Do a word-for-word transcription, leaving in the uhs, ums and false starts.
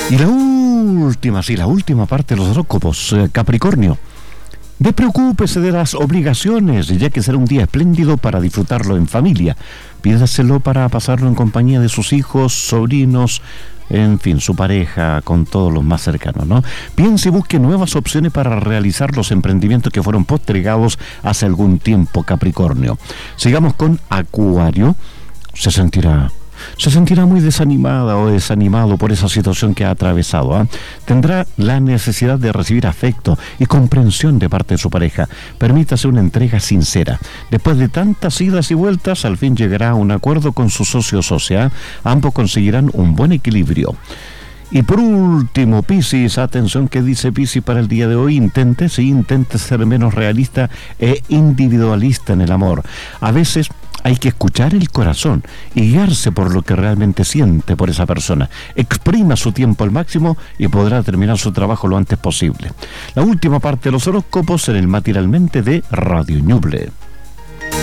Y la última, sí, la última parte de los horóscopos, eh, Capricornio. Despreocúpese de las obligaciones, ya que será un día espléndido para disfrutarlo en familia. Pídaselo para pasarlo en compañía de sus hijos, sobrinos, en fin, su pareja, con todos los más cercanos, ¿no? Piense y busque nuevas opciones para realizar los emprendimientos que fueron postergados hace algún tiempo, Capricornio. Sigamos con Acuario. Se sentirá... Se sentirá muy desanimada o desanimado por esa situación que ha atravesado, ¿eh? Tendrá la necesidad de recibir afecto y comprensión de parte de su pareja. Permítase una entrega sincera. Después de tantas idas y vueltas, al fin llegará a un acuerdo con su socio o socia. Ambos conseguirán un buen equilibrio. Y por último, Piscis, atención que dice Piscis para el día de hoy, intente, sí, intente ser menos realista e individualista en el amor. A veces hay que escuchar el corazón y guiarse por lo que realmente siente por esa persona. Exprima su tiempo al máximo y podrá terminar su trabajo lo antes posible. La última parte de los horóscopos en el Matinalmente de Radio Ñuble.